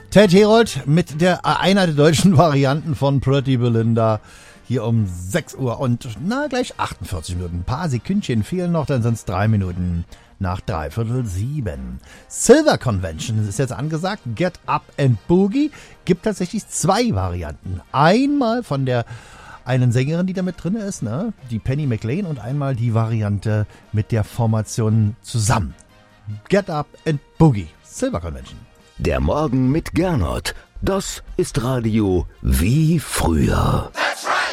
Ted Herold mit einer der deutschen Varianten von Pretty Belinda. Hier um 6 Uhr und gleich 48 Minuten. Ein paar Sekündchen fehlen noch, dann sind es 3 Minuten nach 6:45. Silver Convention ist jetzt angesagt. Get Up and Boogie. Gibt tatsächlich 2 Varianten. Einmal von der einen Sängerin, die da mit drin ist, ne? Die Penny McLean, und einmal die Variante mit der Formation zusammen. Get Up and Boogie. Silver Convention. Der Morgen mit Gernot. Das ist Radio wie früher. That's right.